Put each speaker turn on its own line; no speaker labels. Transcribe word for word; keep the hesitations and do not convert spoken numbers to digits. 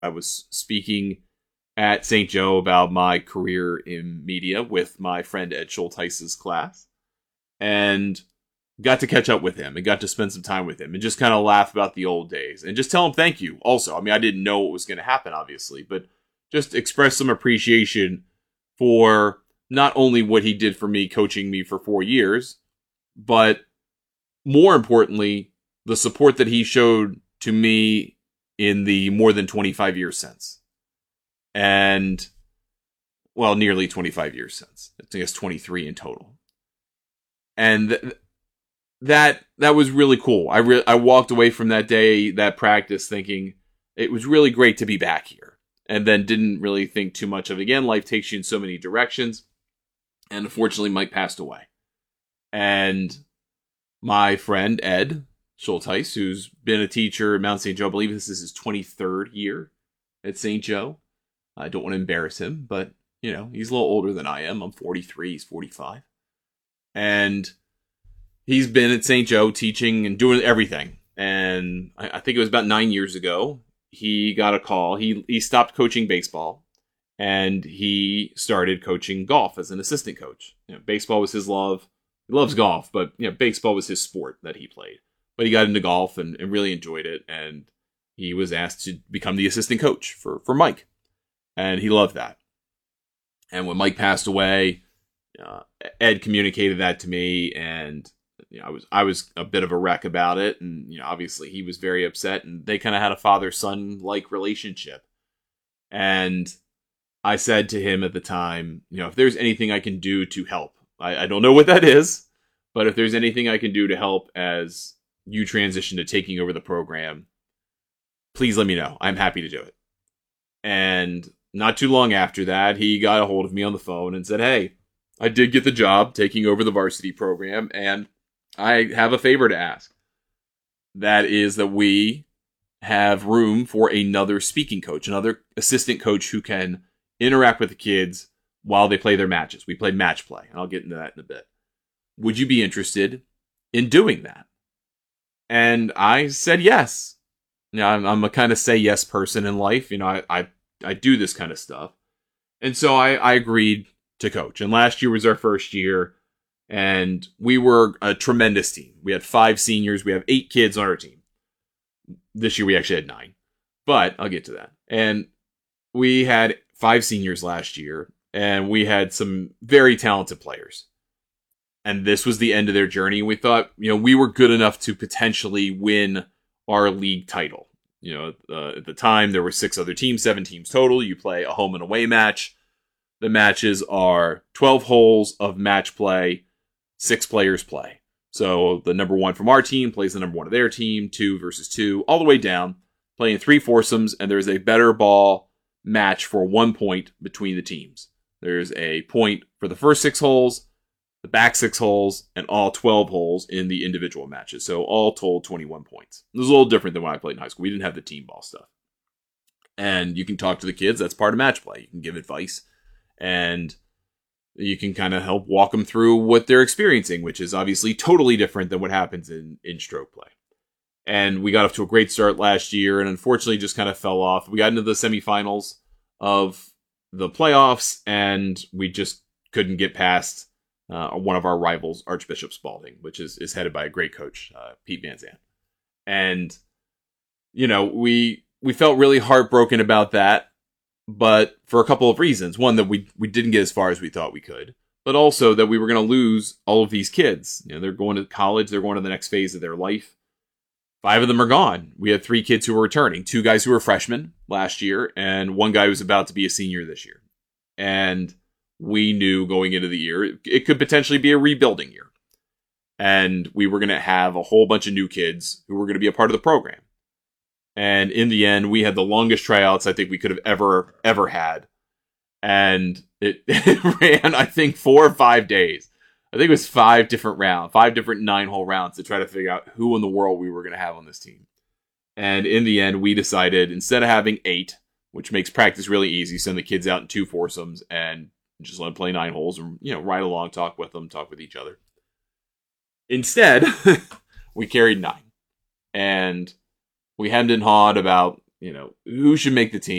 I was speaking at Saint Joe about my career in media with my friend Ed Schultheis's class, and got to catch up with him and got to spend some time with him and just kind of laugh about the old days and just tell him thank you. Also, I mean, I didn't know what was going to happen, obviously, but just express some appreciation for not only what he did for me coaching me for four years, but more importantly, the support that he showed to me in the more than twenty-five years since. And, well, nearly twenty-five years since. I guess twenty-three in total. And th- that that was really cool. I re- I walked away from that day, that practice, thinking it was really great to be back here. And then didn't really think too much of it again. Life takes you in so many directions. And unfortunately, Mike passed away. And my friend, Ed Schultheis, who's been a teacher at Mount Saint Joe, I believe this is his twenty-third year at Saint Joe. I don't want to embarrass him, but, you know, he's a little older than I am. I'm forty-three, he's forty-five. And he's been at Saint Joe teaching and doing everything. And I, I think it was about nine years ago, he got a call. He he stopped coaching baseball, and he started coaching golf as an assistant coach. You know, baseball was his love. He loves golf, but you know, baseball was his sport that he played. But he got into golf and, and really enjoyed it, and he was asked to become the assistant coach for, for Mike. And he loved that. And when Mike passed away, uh, Ed communicated that to me, and you know, I was I was a bit of a wreck about it, and you know, obviously he was very upset, and they kind of had a father-son like relationship. And I said to him at the time, you know, if there's anything I can do to help, I, I don't know what that is, but if there's anything I can do to help as you transition to taking over the program, please let me know. I'm happy to do it. And not too long after that, he got a hold of me on the phone and said, hey, I did get the job taking over the varsity program, and I have a favor to ask. That is that we have room for another speaking coach, another assistant coach who can interact with the kids while they play their matches. We play match play, and I'll get into that in a bit. Would you be interested in doing that? And I said yes. You know, I'm, I'm a kind of say yes person in life. You know, I, I, I do this kind of stuff. And so I, I agreed to coach. And last year was our first year. And we were a tremendous team. We had five seniors. We have eight kids on our team. This year we actually had nine. But I'll get to that. And we had five seniors last year. And we had some very talented players. And this was the end of their journey. We thought, you know, we were good enough to potentially win our league title. You know, uh, at the time, there were six other teams, seven teams total. You play a home and away match. The matches are twelve holes of match play. Six players play. So the number one from our team plays the number one of their team, two versus two, all the way down, playing three foursomes, and there's a better ball match for one point between the teams. There's a point for the first six holes, the back six holes, and all twelve holes in the individual matches. So all told, twenty-one points. This is a little different than when I played in high school. We didn't have the team ball stuff. And you can talk to the kids. That's part of match play. You can give advice, and you can kind of help walk them through what they're experiencing, which is obviously totally different than what happens in, in stroke play. And we got off to a great start last year, and unfortunately just kind of fell off. We got into the semifinals of the playoffs, and we just couldn't get past uh, one of our rivals, Archbishop Spalding, which is, is headed by a great coach, uh, Pete Van Zandt. And, you know, we we felt really heartbroken about that. But for a couple of reasons. One, that we, we didn't get as far as we thought we could. But also that we were going to lose all of these kids. You know, they're going to college. They're going to the next phase of their life. Five of them are gone. We had three kids who were returning. Two guys who were freshmen last year. And one guy who was about to be a senior this year. And we knew going into the year, it, it could potentially be a rebuilding year. And we were going to have a whole bunch of new kids who were going to be a part of the program. And in the end, we had the longest tryouts I think we could have ever, ever had. And it, it ran, I think, four or five days. I think it was five different rounds, five different nine-hole rounds to try to figure out who in the world we were going to have on this team. And in the end, we decided, instead of having eight, which makes practice really easy, send the kids out in two foursomes and just let them play nine holes and, you know, ride along, talk with them, talk with each other. Instead, we carried nine. And we hemmed and hawed about you know, who should make the team.